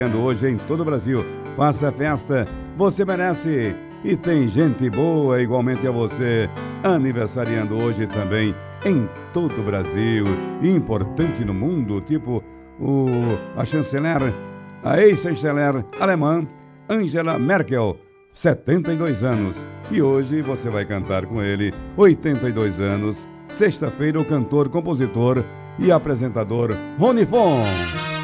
Hoje em todo o Brasil. Faça festa, você merece. E tem gente boa igualmente a você, aniversariando hoje também em todo o Brasil. Importante no mundo, tipo a chanceler, a ex-chanceler alemã Angela Merkel, 72 anos. E hoje você vai cantar com ele, 82 anos. Sexta-feira, o cantor, compositor e apresentador Rony Fon.